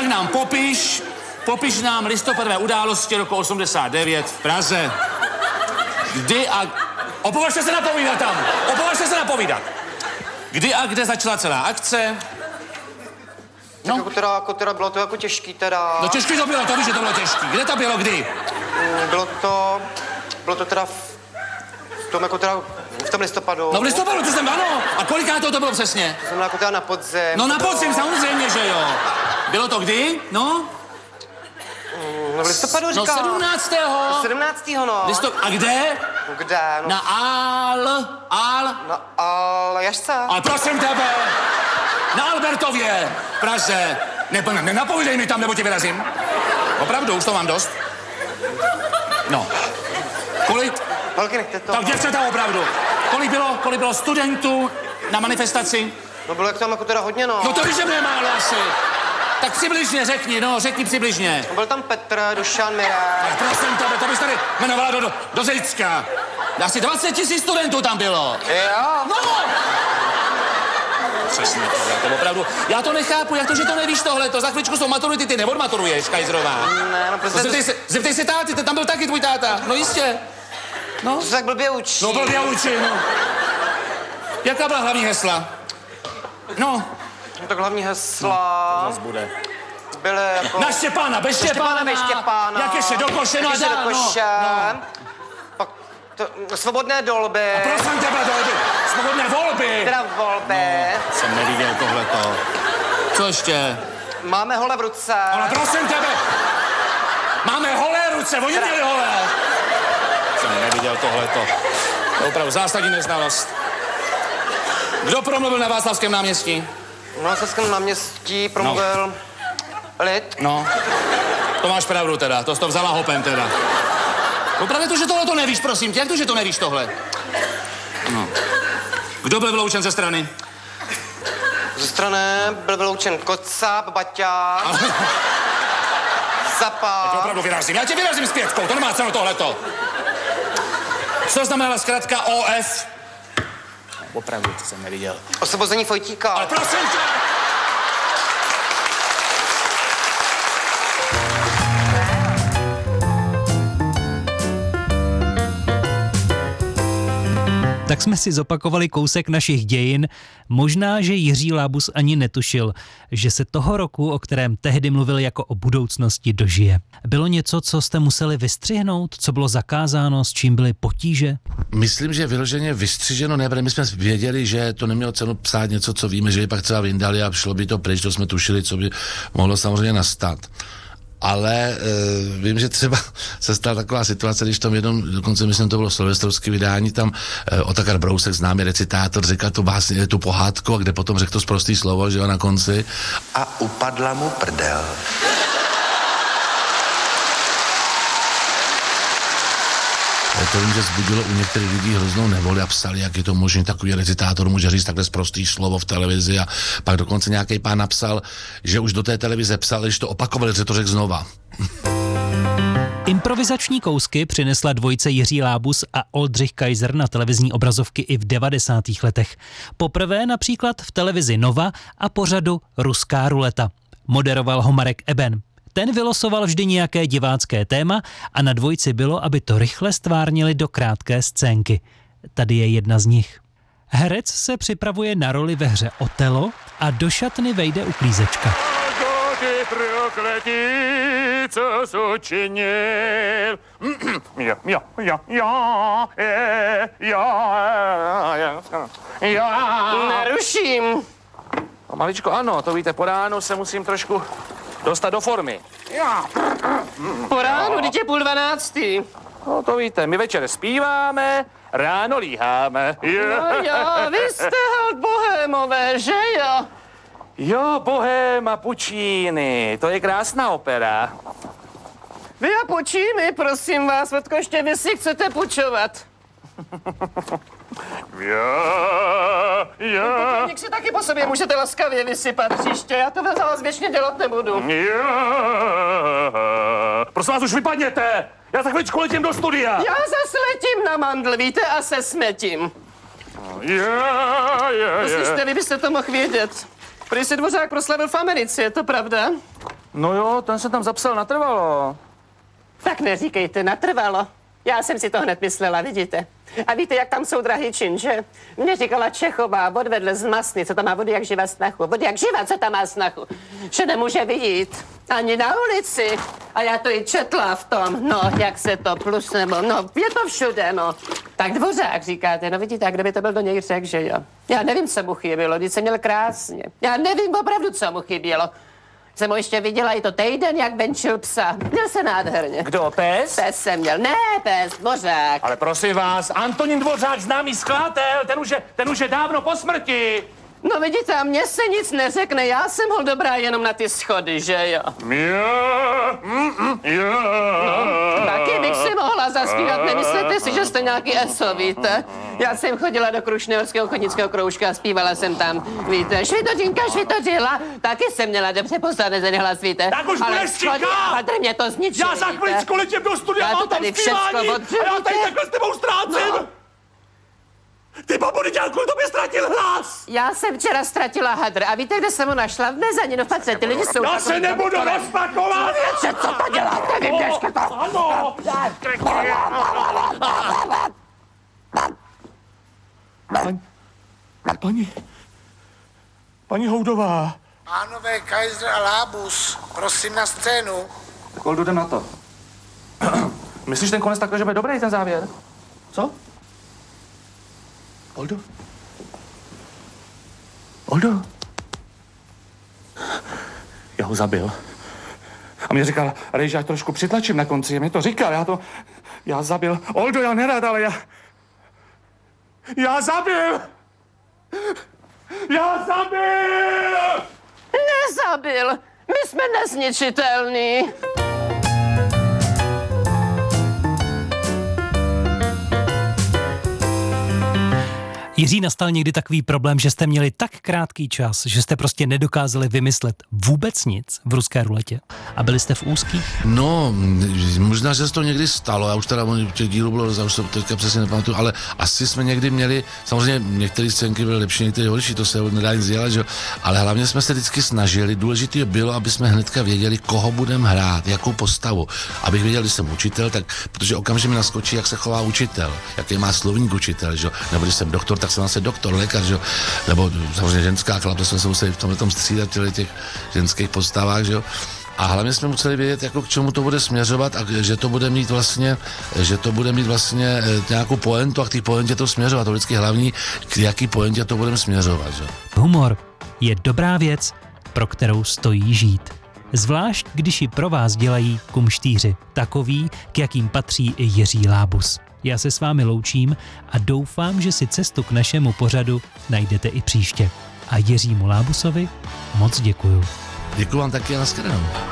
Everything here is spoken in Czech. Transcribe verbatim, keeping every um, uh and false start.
tak nám popiš, popiš nám listopadové události roku osmdesát devět v Praze. Kdy a... Opovažte se napovídat tam! Opovažte se napovídat! Kdy a kde začala celá akce? No. Tak jako teda, jako teda, bylo to jako těžký teda. No těžký to bylo, to víš, že to bylo těžký. Kde to bylo, kdy? Mm, bylo to, bylo to teda v, v tom jako teda, v tom listopadu. No v listopadu, to jsem, ano. A koliká to, to bylo přesně? To znamená jako teda na podzim. No na podzim, bylo... samozřejmě, že jo. Bylo to kdy? No? No v listopadu říkám. No sedmnáctého. sedmnáctého, no. Listop... A kde? No kde? No. Na Al... Al... Na Aljašce. Ale prosím tebe, na Albertově, v Praze. Ne, ne, nenapovídej mi tam, nebo tě vyrazím. Opravdu, už to mám dost. No. Kolik? Holky, nechte to. Tak děvčata, opravdu. Kolik bylo, kolik bylo studentů na manifestaci? No bylo jak tam jako teda hodně, no. No to víš, že mě málo asi. Tak přibližně řekni, no, řekni přibližně. No, byl tam Petr, Dušan, Mirek. Tak prosím tebe, to bys tady jmenovala do, do, do Zicka. Asi dvacet tisíc studentů tam bylo. Jo. No! Přesně, to opravdu. Já to nechápu, jak to, že to nevíš tohleto. Za chvíličku jsou maturity, ty neodmaturuješ, Kajzrová. Ne, no prostě... No, zeptej, se, zeptej se táty, ten tam byl taky tvůj táta. No jistě. No. To se tak blbě učí. No blbě učí, no. Jaká byla hlavní hesla? No. No tak hlavní hesla... To zase bude. Byly jako... Na Štěpána, bez Štěpána. Bez Štěpána. Jak ještě do koše, no Jak ještě do koše. No, no. Pak to, svobodné dolby. A prosím tebe, dolby. Svobodné volby. Teda volby. No, jsem neviděl tohleto. Co ještě? Máme hole v ruce. Ale prosím tebe. Máme holé ruce, oni měli holé. Jsem neviděl tohleto. To je opravdu zásadní neznalost. Kdo promluvil na Václavském náměstí? Na Václavském náměstí promluvil... No. Lid. No, to máš pravdu teda, to jsi to vzala hopem teda. No právě to, že tohle to nevíš, prosím tě, jak to, že to nevíš tohle? No. Kdo byl vyloučen ze strany? Ze strany byl vyloučen Kocap, Baťa, Ale... Zapa. Já tě opravdu vyrazím, já tě vyrazím s pětkou, to nemá cenu tohleto. Co to znamenala zkrátka O F? No, opravdu, to jsem neviděl. Osvobození Fojtíka. Ale prosím tě! Tak jsme si zopakovali kousek našich dějin. Možná, že Jiří Lábus ani netušil, že se toho roku, o kterém tehdy mluvil jako o budoucnosti, dožije. Bylo něco, co jste museli vystřihnout? Co bylo zakázáno? S čím byly potíže? Myslím, že vyloženě vystřiženo nebylo. My jsme věděli, že to nemělo cenu psát něco, co víme, že by pak třeba vyndali a šlo by to pryč, to jsme tušili, co by mohlo samozřejmě nastat. Ale e, vím, že třeba se stala taková situace, když tam jednom, dokonce myslím, to bylo silvestrovské vydání, tam e, Otakar Brousek, známý recitátor, říkal tu, básni, tu pohádku, a kde potom řekl to sprostý slovo, že jo, na konci. A upadla mu prdel. To vím, že vzbudilo u některých lidí hroznou nevoli a psali, jak je to možné, takový recitátor může říct takhle sprostý slovo v televizi, a pak dokonce nějaký pán napsal, že už do té televize psal, když to opakovali, že to řekl znova. Improvizační kousky přinesla dvojice Jiří Lábus a Oldřich Kaiser na televizní obrazovky i v devadesátých letech. Poprvé například v televizi Nova a pořadu Ruská ruleta. Moderoval ho Marek Eben. Ten vylosoval vždy nějaké divácké téma a na dvojici bylo, aby to rychle stvárnili do krátké scénky. Tady je jedna z nich. Herec se připravuje na roli ve hře Otelo a do šatny vejde uklízečka. Neruším. No, maličko, ano, to víte, po ránu se musím trošku dostat do formy. Po ránu, teď je půl dvanáctý. No to víte, my večer zpíváme, ráno líháme. No jo, vy jste hod bohémové, že jo? Jo, Bohéma Puccini, to je krásná opera. Vy a Puccini, prosím vás, Vodko, ještě vy si chcete půjčovat. Jo, jo. Poklidník si taky po sobě můžete laskavě vysypat příště, já to za vás věčně dělat nebudu. Jo. Prosím vás, už vypadněte, já za chvíličku letím do studia. Já zase letím na mandl, víte, a se smetím. Jo, jo, jo. Slyšte, vy byste to mohl vědět. Prý si Dvořák proslavil v Americe, je to pravda? No jo, ten se tam zapsal natrvalo. Tak neříkejte, natrvalo. Já jsem si to hned myslela, vidíte. A víte, jak tam jsou drahý čin, že? Mně říkala Čechová, odvedle z Masny, co tam má vody jak živa snachu. Vody jak živa, co tam má snachu. Že nemůže vidět. Ani na ulici. A já to i četla v tom, no, jak se to plus nebo, no, je to všude, no. Tak Dvořák říkáte, no vidíte, kdo by to byl do něj řek, že jo. Já nevím, co mu chybělo, když jsem měl krásně. Já nevím opravdu, co mu chybělo. Jsem ho ještě viděla i to týden, jak venčil psa. Měl se nádherně. Kdo, pes? Pes jsem měl. Ne, pes, Dvořák. Ale prosím vás, Antonín Dvořák, známý skladatel, ten už je, ten už je dávno po smrti. No vidíte, a mně se nic neřekne, já jsem ho dobrá jenom na ty schody, že jo? Jo, mm, mm, jo. No, taky bych si mohla zaspívat, nemyslete si, že jste nějaký eso, víte? Já jsem chodila do Krušnohorského chodnického kroužka a zpívala jsem tam, víte, švitořinka švitořila, taky jsem měla dobře posazený hlas, víte? Tak už budeš schody, ticha! ale mě to zničilo, Já za chviličku letím do studia, Já to mám tam tady zpívání všecko a já odřebuji. tady takhle s tebou ztrácím. No. Ty babuny, dělku, to by ztratil hlas. Já jsem včera ztratila hadr a víte, kde jsem ho našla? V Mezani, no v patře, ty lidi jsou Já takový se nebudu takový- rozpakovat. Co to děláte, vy běžte to? Ano. Paní, paní, paní Houdová. Pánové Kaiser a Lábus, prosím na scénu. Tak Oldo, jdem na to. Myslíš ten konec takhle, že bude dobrý ten závěr? Co? Oldo? Oldo? Já ho zabil. A mě říkal, Rej, že já trošku přitlačím na konci. Mě to říkal, já to... Já zabil. Oldo, já nerad, ale já... Já zabil! Já zabil! Nezabil. My jsme nezničitelní. Jiří, nastal někdy takový problém, že jste měli tak krátký čas, že jste prostě nedokázali vymyslet vůbec nic v ruské ruletě a byli jste v úzkých? No, možná, že se to někdy stalo, já už teda těch dílů bylo, já už to teďka přesně nepamatuju, ale asi jsme někdy měli, samozřejmě některé scénky byly lepší, některé horší, to se nedá nic dělat, že? Ale hlavně jsme se vždycky snažili, důležité bylo, aby jsme hnedka věděli, koho budeme hrát, jakou postavu. Abych věděl, když jsem učitel, tak protože okamžitě mi naskočí, jak se chová učitel, jaký má slovník učitel, že? Nebo když jsem doktor, tak jsem zase doktor, lékař, že? Nebo samozřejmě ženská chlap, to jsme se museli v tomhle tom střídat těch ženských postavách, že? A hlavně jsme museli vědět, jako k čemu to bude směřovat a že to bude mít vlastně, že to bude mít vlastně nějakou pointu a k té pointě to směřovat. To vždycky hlavní, k jaký pointě to budeme směřovat. Že? Humor je dobrá věc, pro kterou stojí žít. Zvlášť, když ji pro vás dělají kumštýři, takový, k jakým patří i Jiří Lábus. Já se s vámi loučím a doufám, že si cestu k našemu pořadu najdete i příště. A Jiřímu Lábusovi moc děkuju. Děkuju vám taky a nashledanou.